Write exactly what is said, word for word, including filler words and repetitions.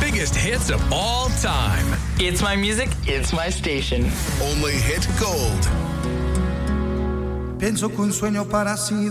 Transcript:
biggest hits of all time. It's my music, it's my station. Only hit gold. Pienso que un sueño para así